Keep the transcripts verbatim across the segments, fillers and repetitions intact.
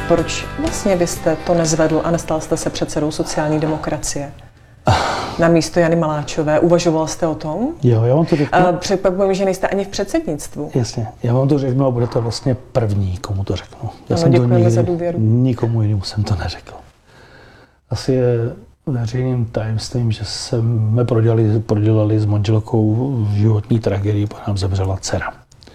Proč vlastně byste to nezvedl a nestal jste se předsedou sociální demokracie? Na místo Jany Maláčové. Uvažoval jste o tom? Jo, já vám to řeknu. Překvapuje, že nejste ani v předsednictvu. Jasně, já vám to řeknu a budete vlastně první, komu to řeknu. Já ano, jsem to nikdy, za důvěru. Nikomu jinému jsem to neřekl. Asi je veřejným tajemstvím, že jsme prodělali, prodělali s manželkou životní tragédii, protože nám zemřela dcera.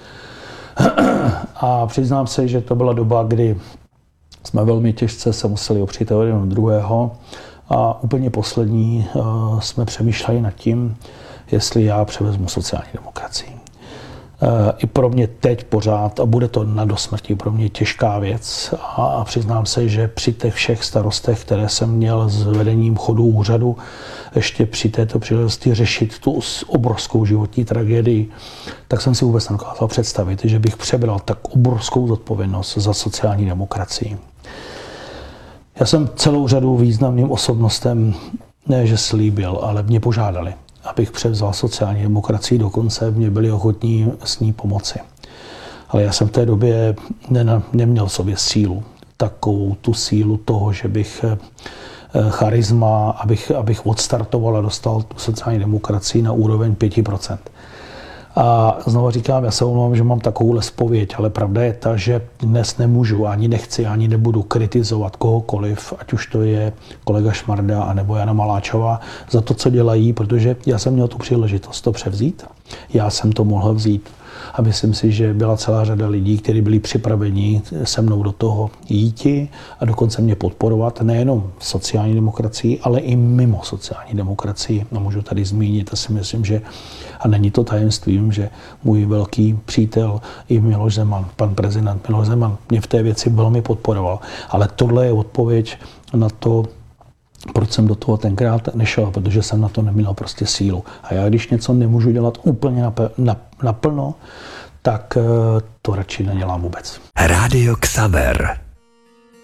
A přiznám se, že to byla doba, kdy jsme velmi těžce se museli opřít jeden od druhého. A úplně poslední uh, jsme přemýšleli nad tím, jestli já převezmu sociální demokracii. Uh, I pro mě teď pořád, a bude to na dosmrti pro mě těžká věc, a, a přiznám se, že při těch všech starostech, které jsem měl s vedením chodu úřadu, ještě při této příležitosti řešit tu obrovskou životní tragédii, tak jsem si vůbec nedokázal představit, že bych přebral tak obrovskou zodpovědnost za sociální demokracii. Já jsem celou řadu významným osobnostem, ne že slíbil, ale mě požádali, abych převzal sociální demokracii, dokonce mě byli ochotní s ní pomoci. Ale já jsem v té době ne, neměl v sobě sílu, takovou tu sílu toho, že bych charisma, abych, abych odstartoval a dostal tu sociální demokracii na úroveň pět procent. A znovu říkám, já se omlouvám, že mám takovouhle zpověď, ale pravda je ta, že dnes nemůžu, ani nechci, ani nebudu kritizovat kohokoliv, ať už to je kolega Šmarda anebo Jana Maláčová, za to, co dělají, protože já jsem měl tu příležitost to převzít. Já jsem to mohl vzít. A myslím si, že byla celá řada lidí, kteří byli připraveni se mnou do toho jíti a dokonce mě podporovat nejenom sociální demokracii, ale i mimo sociální demokracii. No, můžu tady zmínit, a si myslím, že, a není to tajemstvím, že můj velký přítel i Miloš Zeman, pan prezident Miloš Zeman, mě v té věci velmi podporoval. Ale tohle je odpověď na to, proč jsem do toho tenkrát nešel, protože jsem na to neměl prostě sílu. A já, když něco nemůžu dělat úplně naplno, tak to radši nedělám vůbec. Rádio Xaver.